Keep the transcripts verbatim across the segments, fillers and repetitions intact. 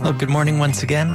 Well, good morning once again.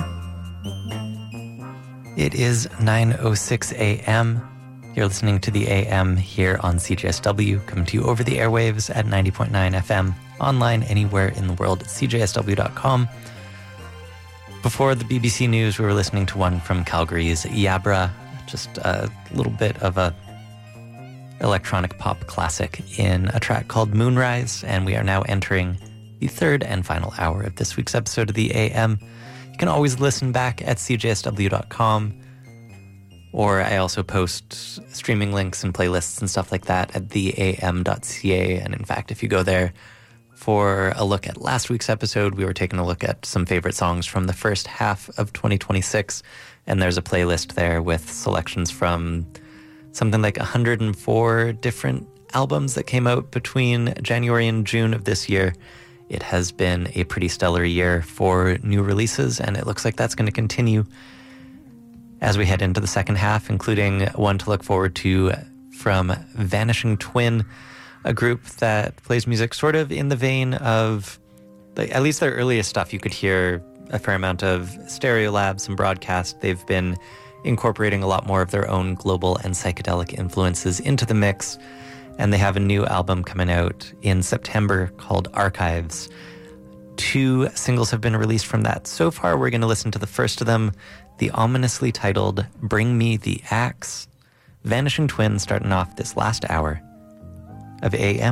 It is nine oh six a.m. You're listening to the A M here on C J S W, coming to you over the airwaves at ninety point nine F M, online anywhere in the world at C J S W dot com. Before the B B C News, we were listening to one from Calgary's Yabra, just a little bit of a electronic pop classic in a track called Moonrise, and we are now entering the third and final hour of this week's episode of the A M. You can always listen back at C J S W dot com, or I also post streaming links and playlists and stuff like that at the A M dot C A, and in fact, if you go there for a look at last week's episode, we were taking a look at some favorite songs from the first half of twenty twenty-six, and there's a playlist there with selections from something like one hundred four different albums that came out between January and June of this year. It has been a pretty stellar year for new releases, and it looks like that's going to continue as we head into the second half, including one to look forward to from Vanishing Twin, a group that plays music sort of in the vein of, like, at least their earliest stuff, you could hear a fair amount of Stereolab, some broadcast. They've been incorporating a lot more of their own global and psychedelic influences into the mix, and they have a new album coming out in September called Archives. Two singles have been released from that so far. We're going to listen to the first of them, the ominously titled Bring Me the Axe. Vanishing Twin starting off this last hour of A M.